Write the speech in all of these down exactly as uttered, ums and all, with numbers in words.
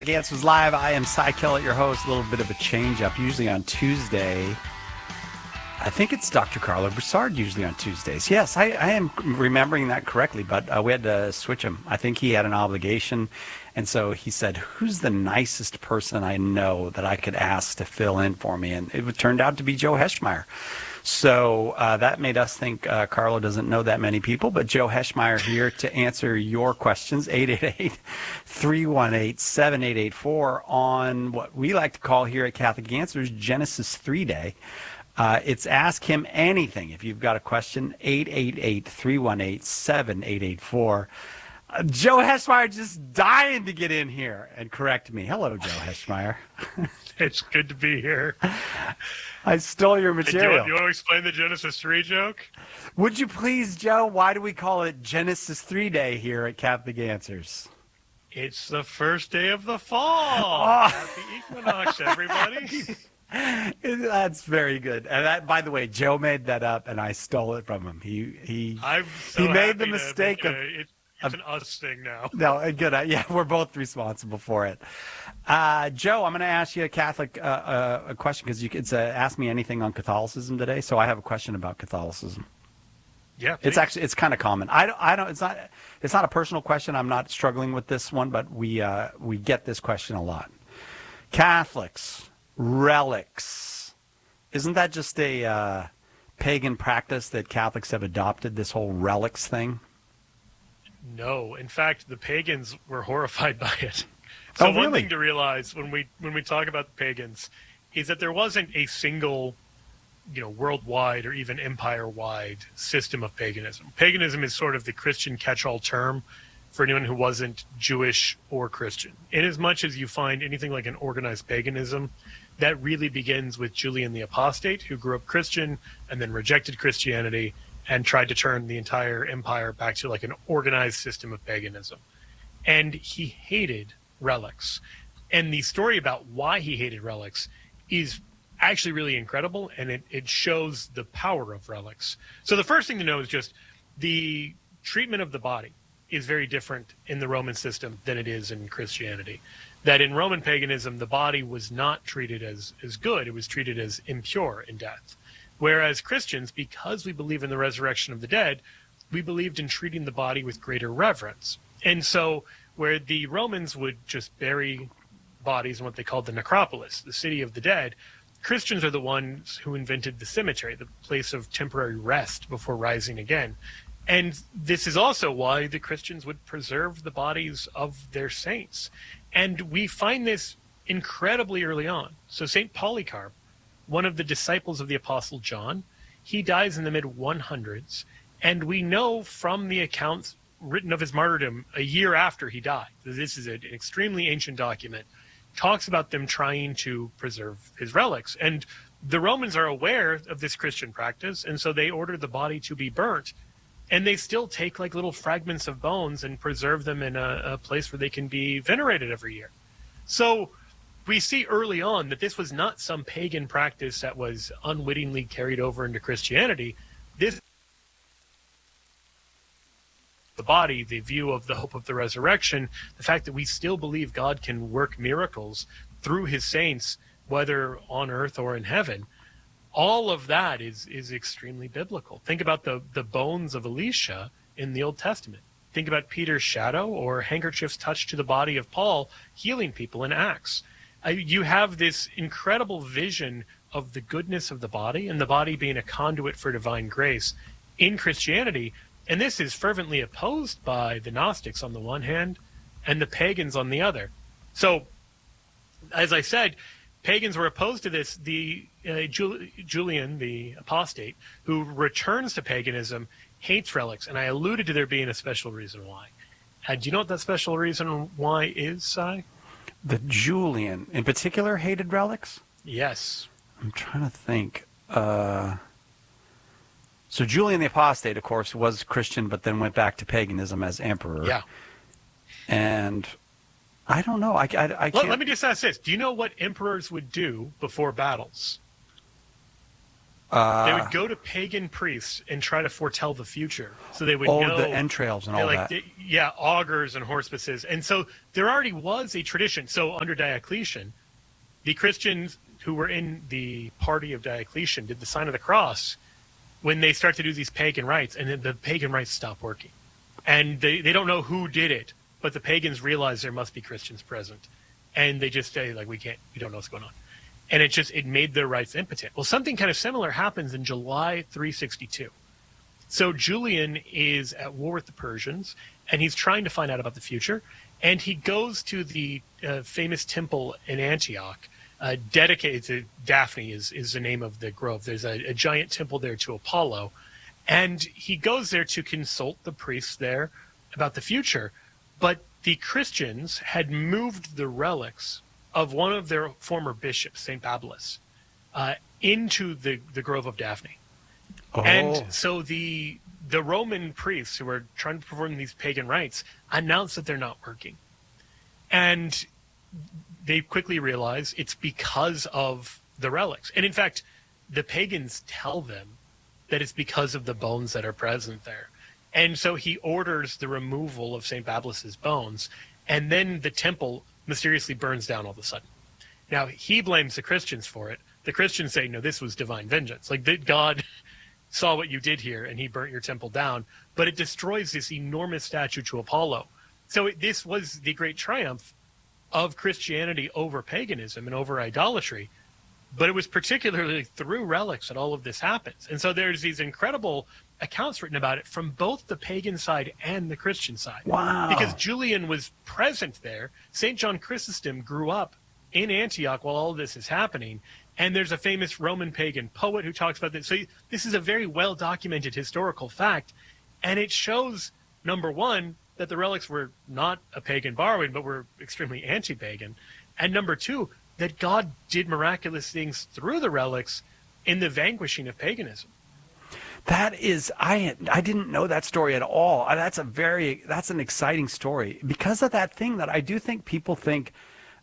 Answers Live. I am Cy Kellett, your host. A little bit of a change up. Usually on Tuesday, I think it's Doctor Carlo Broussard usually on Tuesdays. Yes, I, I am remembering that correctly, but uh, we had to switch him. I think he had an obligation, and so he said, who's the nicest person I know that I could ask to fill in for me? And it turned out to be Joe Heschmeyer. So uh, that made us think uh, Carlo doesn't know that many people, but Joe Heschmeyer here to answer your questions, eight eight eight, three one eight, seven eight eight four on what we like to call here at Catholic Answers Genesis three Day. Uh, it's Ask Him Anything. If you've got a question, eight eight eight, three one eight, seven eight eight four. Uh, Joe Heschmeyer just dying to get in here and correct me. Hello, Joe Heschmeyer. It's good to be here. I stole your Hey, do you, material. want, you want to explain the Genesis three joke? Would you please, Joe? Why do we call it Genesis three Day here at Catholic Answers? It's the first day of the fall. Oh. Happy equinox, everybody. That's very good. And that, by the way, Joe made that up, and I stole it from him. He he I'm so he made the happy to mistake make of. a- it, it's an us thing now. No, good. uh, Yeah, we're both responsible for it. Uh, Joe, I'm going to ask you a Catholic uh, uh, a question because you could uh, ask me anything on Catholicism today. So I have a question about Catholicism. Yeah, It's please. actually it's kind of common. I don't, I don't. It's not. It's not a personal question. I'm not struggling with this one, but we uh, we get this question a lot. Catholics, relics. Isn't that just a uh, pagan practice that Catholics have adopted? This whole relics thing. No, in fact, the pagans were horrified by it. So Oh, one really? thing to realize when we when we talk about the pagans is that there wasn't a single, you know, worldwide or even empire-wide system of paganism. Paganism is sort of the Christian catch-all term for anyone who wasn't Jewish or Christian. Inasmuch as you find anything like an organized paganism, that really begins with Julian the Apostate, who grew up Christian and then rejected Christianity and tried to turn the entire empire back to like an organized system of paganism. And he hated relics. And the story about why he hated relics is actually really incredible, and it, it shows the power of relics. So the first thing to know is just the treatment of the body is very different in the Roman system than it is in Christianity. That in Roman paganism, the body was not treated as, as good. It was treated as impure in death. Whereas Christians, because we believe in the resurrection of the dead, we believed in treating the body with greater reverence. And so where the Romans would just bury bodies in what they called the necropolis, the city of the dead, Christians are the ones who invented the cemetery, the place of temporary rest before rising again. And this is also why the Christians would preserve the bodies of their saints. And we find this incredibly early on. So Saint Polycarp, one of the disciples of the Apostle John, he dies in the mid hundreds. And we know from the accounts written of his martyrdom a year after he died, this is an extremely ancient document, talks about them trying to preserve his relics. And the Romans are aware of this Christian practice, and so they order the body to be burnt. And they still take like little fragments of bones and preserve them in a, a place where they can be venerated every year. So we see early on that this was not some pagan practice that was unwittingly carried over into Christianity. This the body, the view of the hope of the resurrection, the fact that we still believe God can work miracles through his saints, whether on earth or in heaven, all of that is is extremely biblical. Think about the, the bones of Elisha in the Old Testament. Think about Peter's shadow or handkerchiefs touched to the body of Paul healing people in Acts. Uh, you have this incredible vision of the goodness of the body and the body being a conduit for divine grace in Christianity. And this is fervently opposed by the Gnostics on the one hand and the pagans on the other. So, as I said, pagans were opposed to this. The uh, Jul- Julian, the apostate, who returns to paganism, hates relics. And I alluded to there being a special reason why. Uh, do you know what that special reason why is, Si? The Julian, in particular, hated relics? Yes. I'm trying to think. Uh, so Julian the Apostate, of course, was Christian, but then went back to paganism as emperor. Yeah. And I don't know. I, I, I Let, can't. let me just ask this. Do you know what emperors would do before battles? Uh, they would go to pagan priests and try to foretell the future. So they would oh, know the entrails and all like, that. Yeah, augurs and horsepices. And so there already was a tradition. So under Diocletian, the Christians who were in the party of Diocletian did the sign of the cross when they start to do these pagan rites, and then the pagan rites stop working. And they, they don't know who did it, but the pagans realize there must be Christians present. And they just say, like, we can't, we don't know what's going on. And it just, it made their rites impotent. Well, something kind of similar happens in July three sixty-two. So Julian is at war with the Persians, and he's trying to find out about the future. And he goes to the uh, famous temple in Antioch, uh, dedicated to Daphne is, is the name of the grove. There's a, a giant temple there to Apollo. And he goes there to consult the priests there about the future. But the Christians had moved the relics of one of their former bishops, Saint Babylas, uh, into the, the Grove of Daphne. Oh. And so the the Roman priests who are trying to perform these pagan rites announce that they're not working. And they quickly realize it's because of the relics. And in fact, the pagans tell them that it's because of the bones that are present there. And so he orders the removal of Saint Babylas's bones, and then the temple mysteriously burns down all of a sudden. Now, he blames the Christians for it. The Christians say, no, this was divine vengeance. Like, that God saw what you did here, and he burnt your temple down. But it destroys this enormous statue to Apollo. So it, this was the great triumph of Christianity over paganism and over idolatry. But it was particularly through relics that all of this happens. And so there's these incredible accounts written about it from both the pagan side and the Christian side. Wow. Because Julian was present there. Saint John Chrysostom grew up in Antioch while all of this is happening. And there's a famous Roman pagan poet who talks about this. So this is a very well-documented historical fact. And it shows, number one, that the relics were not a pagan borrowing, but were extremely anti-pagan. And number two, that God did miraculous things through the relics in the vanquishing of paganism. That is, I I didn't know that story at all. That's a very, that's an exciting story because of that thing that I do think people think,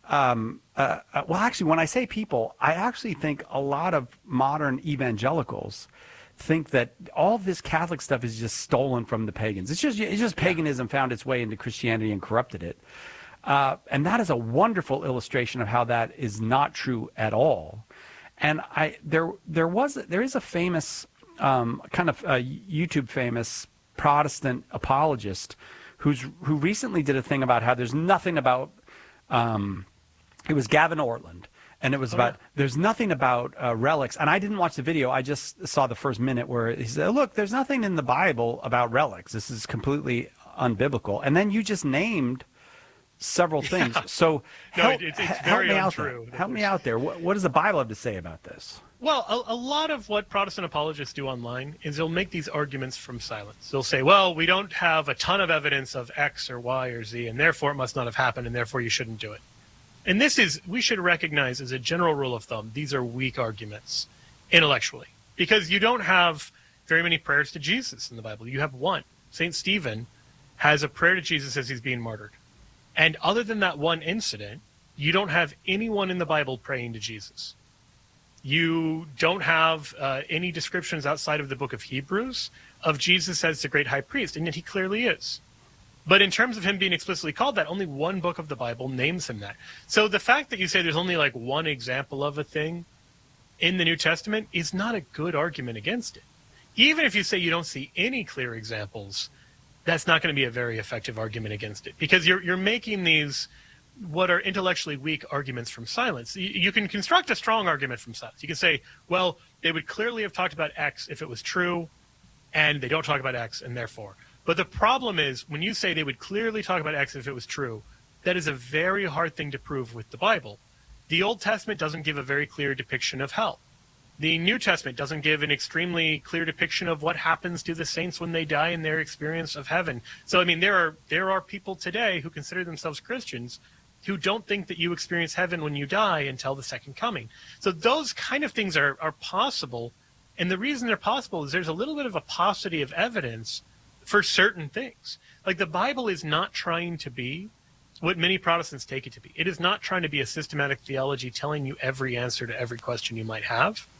um, uh, uh, well, actually, when I say people, I actually think a lot of modern evangelicals think that all this Catholic stuff is just stolen from the pagans. It's just, it's just paganism found its way into Christianity and corrupted it. Uh, and that is a wonderful illustration of how that is not true at all. And I there there was there is a famous um, kind of uh, YouTube famous Protestant apologist who's who recently did a thing about how there's nothing about um, it was Gavin Ortland, and it was about there's nothing about uh, relics. And I didn't watch the video. I just saw the first minute where he said, "Look, there's nothing in the Bible about relics. This is completely unbiblical." And then you just named several things. Yeah. So No, help, it's- it's help very me out untrue. there. Help me out there. What, what does the Bible have to say about this? Well, a, a lot of what Protestant apologists do online is they'll make these arguments from silence. They'll say, well, we don't have a ton of evidence of X or Y or Z, and therefore it must not have happened, and therefore you shouldn't do it. And this is, we should recognize as a general rule of thumb, these are weak arguments intellectually, because you don't have very many prayers to Jesus in the Bible. You have one. Saint Stephen has a prayer to Jesus as he's being martyred. And other than that one incident, you don't have anyone in the Bible praying to Jesus. You don't have uh, any descriptions outside of the book of Hebrews of Jesus as the great high priest, and yet he clearly is. But in terms of him being explicitly called that, only one book of the Bible names him that. So the fact that you say there's only like one example of a thing in the New Testament is not a good argument against it. Even if you say you don't see any clear examples, that's not going to be a very effective argument against it, because you're you're making these what are intellectually weak arguments from silence. You, you can construct a strong argument from silence. You can say, well, they would clearly have talked about X if it was true, and they don't talk about X, and therefore. But the problem is, when you say they would clearly talk about X if it was true, that is a very hard thing to prove with the Bible. The Old Testament doesn't give a very clear depiction of hell. The New Testament doesn't give an extremely clear depiction of what happens to the saints when they die in their experience of heaven. So, I mean, there are there are people today who consider themselves Christians who don't think that you experience heaven when you die until the second coming. So those kind of things are, are possible. And the reason they're possible is there's a little bit of a paucity of evidence for certain things. Like, the Bible is not trying to be what many Protestants take it to be. It is not trying to be a systematic theology telling you every answer to every question you might have.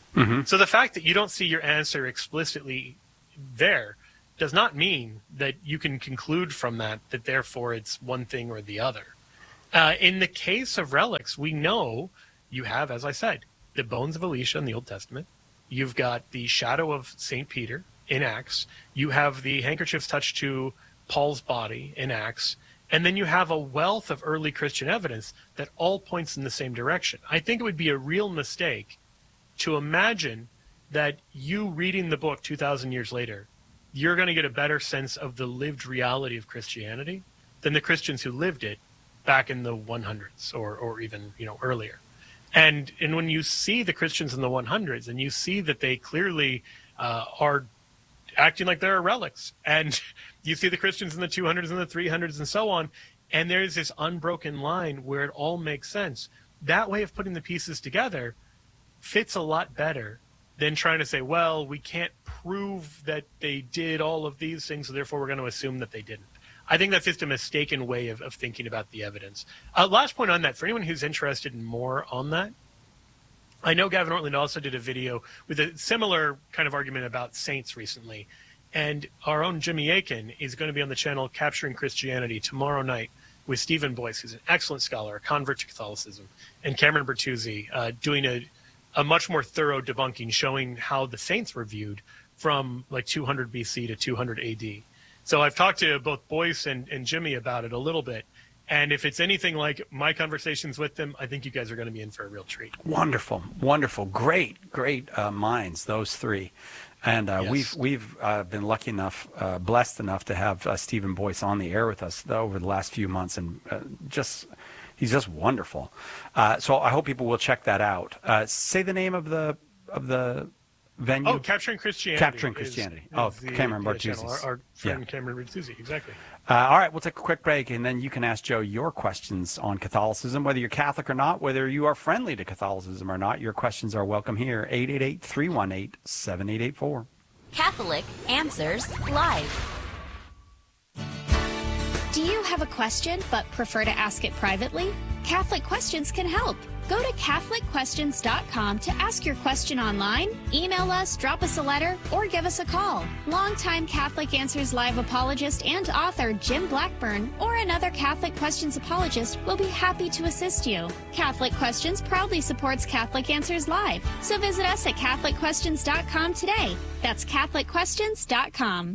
Mm-hmm. So the fact that you don't see your answer explicitly there does not mean that you can conclude from that that therefore it's one thing or the other. Uh, in the case of relics, we know you have, as I said, the bones of Elisha in the Old Testament. You've got the shadow of Saint Peter in Acts. You have the handkerchiefs touched to Paul's body in Acts. And then you have a wealth of early Christian evidence that all points in the same direction. I think it would be a real mistake to imagine that you reading the book two thousand years later, you're going to get a better sense of the lived reality of Christianity than the Christians who lived it back in the hundreds or, or even, you know, earlier. And and when you see the Christians in the hundreds and you see that they clearly uh, are acting like they're relics, and you see the Christians in the two hundreds and the three hundreds and so on, and there's this unbroken line where it all makes sense. That way of putting the pieces together fits a lot better than trying to say, well, we can't prove that they did all of these things, so therefore we're going to assume that they didn't. I think that's just a mistaken way of, of thinking about the evidence. Uh, last point on that, for anyone who's interested in more on that, I know Gavin Ortland also did a video with a similar kind of argument about saints recently. And our own Jimmy Akin is going to be on the channel Capturing Christianity tomorrow night with Stephen Boyce, who's an excellent scholar, a convert to Catholicism, and Cameron Bertuzzi uh, doing a, a much more thorough debunking, showing how the saints were viewed from like two hundred B C to two hundred A D. So I've talked to both Boyce and, and Jimmy about it a little bit. And if it's anything like my conversations with them, I think you guys are going to be in for a real treat. Wonderful, wonderful, great, great uh, minds, those three. And uh, yes. we've we've uh, been lucky enough, uh, blessed enough to have uh, Stephen Boyce on the air with us over the last few months, and uh, just he's just wonderful. Uh, so I hope people will check that out. Uh, say the name of the of the venue. Oh, Capturing Christianity. Capturing Christianity. Is, oh, is the, Cameron Bertuzzi. Our, our friend yeah. Cameron Bertuzzi, exactly. Uh, all right, we'll take a quick break, and then you can ask Joe your questions on Catholicism, whether you're Catholic or not, whether you are friendly to Catholicism or not. Your questions are welcome here. eight eight eight, three one eight, seven eight eight four. Catholic Answers Live. Do you have a question but prefer to ask it privately? Catholic Questions can help. Go to Catholic Questions dot com to ask your question online, email us, drop us a letter, or give us a call. Longtime Catholic Answers Live apologist and author Jim Blackburn or another Catholic Questions apologist will be happy to assist you. Catholic Questions proudly supports Catholic Answers Live, so visit us at Catholic Questions dot com today. That's Catholic Questions dot com.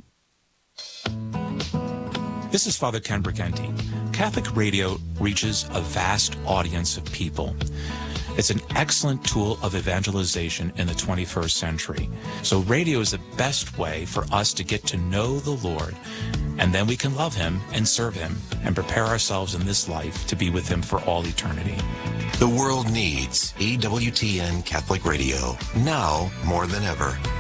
This is Father Ken Briganti. Catholic radio reaches a vast audience of people. It's an excellent tool of evangelization in the twenty-first century. So radio is the best way for us to get to know the Lord, and then we can love him and serve him and prepare ourselves in this life to be with him for all eternity. The world needs E W T N Catholic Radio now more than ever.